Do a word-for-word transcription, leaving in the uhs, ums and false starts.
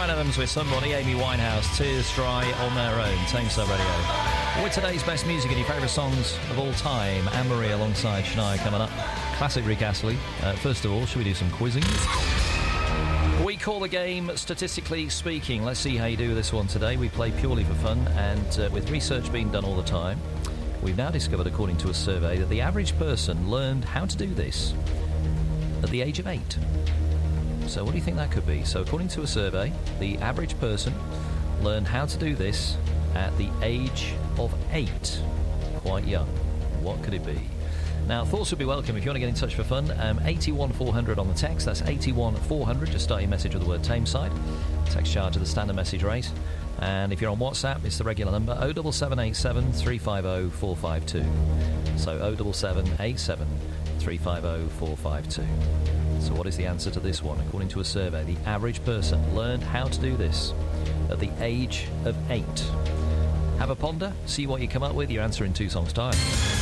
Brian Adams with Somebody, Amy Winehouse, Tears Dry on their own, Tamestar Radio. With today's best music and your favourite songs of all time, Anne-Marie alongside Shania coming up. Classic Rick Astley. Uh, first of all, should we do some quizzing? We call the game Statistically Speaking. Let's see how you do with this one today. We play purely for fun, and uh, with research being done all the time, we've now discovered, according to a survey, that the average person learned how to do this at the age of eight. So what do you think that could be? So according to a survey, the average person learned how to do this at the age of eight. Quite young. What could it be? Now, thoughts would be welcome if you want to get in touch for fun. Um, eighty-one four hundred on the text. That's eighty-one four hundred. Just start your message with the word Tameside. Text charge of the standard message rate. And if you're on WhatsApp, it's the regular number oh seven seven eight seven three five oh four five two. So oh seven seven eight seven three five oh four five two. So what is the answer to this one? According to a survey, the average person learned how to do this at the age of eight. Have a ponder, see what you come up with. Your answer in two songs' time.